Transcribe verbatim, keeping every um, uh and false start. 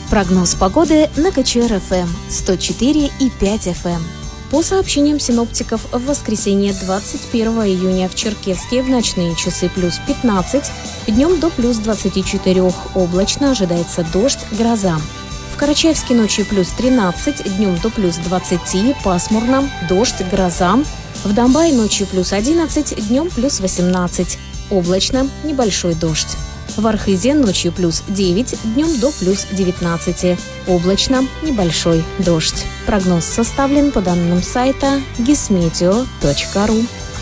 Прогноз погоды на КЧР-ФМ сто четыре и пять эф эм. По сообщениям синоптиков, в воскресенье двадцать первого июня в Черкесске в ночные часы плюс пятнадцать, днем до плюс двадцати четырёх, облачно, ожидается дождь, гроза. В Карачаевске ночью плюс тринадцать, днем до плюс двадцати, пасмурно, дождь, гроза. В Домбае ночью плюс одиннадцать, днем плюс восемнадцать, облачно, небольшой дождь. В Архизе ночью плюс девять, днем до плюс девятнадцати, облачно, небольшой дождь. Прогноз составлен по данным сайта гисметео точка ру.